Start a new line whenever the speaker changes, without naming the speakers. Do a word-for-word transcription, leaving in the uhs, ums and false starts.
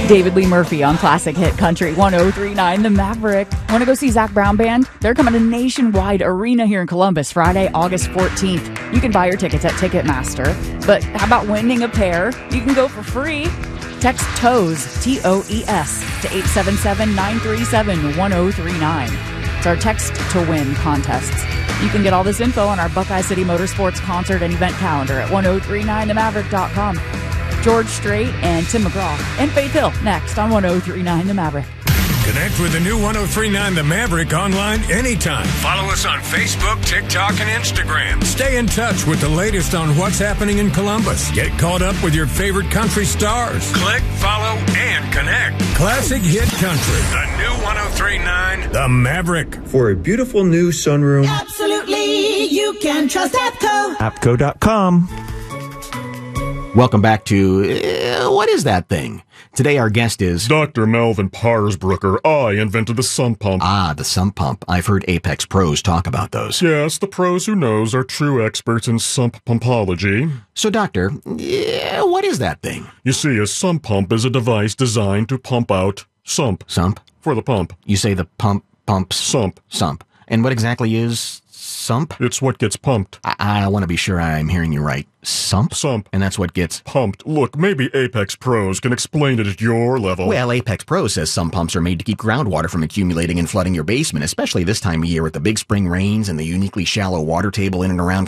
David Lee Murphy on Classic Hit Country one oh three point nine The Maverick. Want to go see Zach Brown Band? They're coming to Nationwide Arena here in Columbus Friday, August fourteenth. You can buy your tickets at Ticketmaster. But how about winning a pair? You can go for free. Text TOES, T O E S, to eight seven seven, nine three seven, one oh three nine. It's our text to win contests. You can get all this info on our Buckeye City Motorsports concert and event calendar at ten thirty-nine the maverick dot com. George Strait and Tim McGraw and Faith Hill next on ten thirty-nine The Maverick.
Connect with the new ten thirty-nine The Maverick online anytime. Follow us on Facebook, TikTok, and Instagram. Stay in touch with the latest on what's happening in Columbus. Get caught up with your favorite country stars. Click, follow, and connect. Classic Hit Country. The new ten thirty-nine The Maverick.
For a beautiful new sunroom.
Absolutely, you can trust APCO.
APCO dot com.
Welcome back to, uh, what is that thing? Today our guest is...
Doctor Melvin Parsbrucker. I invented the sump pump.
Ah, the sump pump. I've heard Apex pros talk about those.
Yes, the pros who knows are true experts in sump pumpology.
So, Doctor, yeah, what is that thing?
You see, a sump pump is a device designed to pump out sump.
Sump?
For the pump.
You say the pump pumps...
Sump.
Sump. And what exactly is sump?
It's what gets pumped.
I, I want to be sure I'm hearing you right. Sump?
Sump.
And that's what gets...
Pumped. Look, maybe Apex Pros can explain it at your level.
Well, Apex Pro says some pumps are made to keep groundwater from accumulating and flooding your basement, especially this time of year with the big spring rains and the uniquely shallow water table in and around